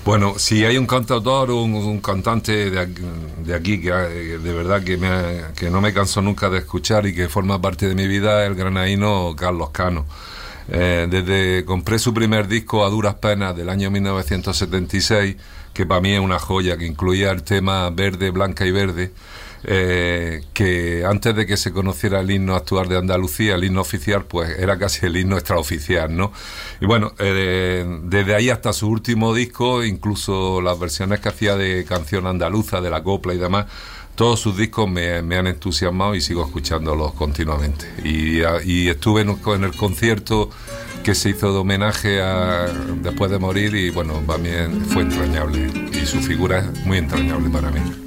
Bueno, si hay un cantautor o un cantante de aquí que de verdad que no me canso nunca de escuchar y que forma parte de mi vida, es el granadino Carlos Cano. Desde compré su primer disco a duras penas del año 1976, que para mí es una joya, que incluía el tema Verde, Blanca y Verde, que antes de que se conociera el himno actual de Andalucía, el himno oficial, pues era casi el himno extraoficial, ¿no? Y bueno, desde ahí hasta su último disco, incluso las versiones que hacía de canción andaluza, de la copla y demás, todos sus discos me han entusiasmado y sigo escuchándolos continuamente. Y estuve en el concierto que se hizo de homenaje después de morir, y bueno, para mí fue entrañable y su figura es muy entrañable para mí.